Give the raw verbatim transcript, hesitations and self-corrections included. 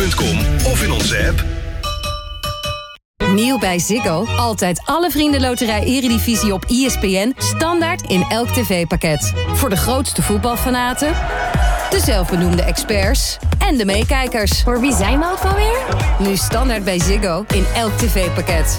punt com of in onze app. Nieuw bij Ziggo. Altijd alle vriendenloterij Eredivisie op I S P N. Standaard in elk tv-pakket. Voor de grootste voetbalfanaten, de zelfbenoemde experts en de meekijkers. Voor wie zijn we ook alweer? Nu standaard bij Ziggo in elk tv-pakket.